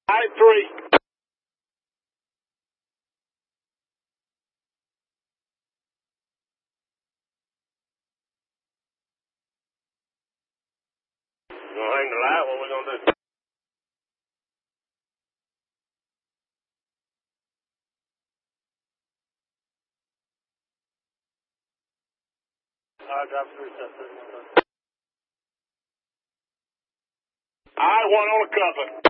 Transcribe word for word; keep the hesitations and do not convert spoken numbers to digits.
I three. You gonna hang the light? What we gonna do? I drop three seven. I one on the cover.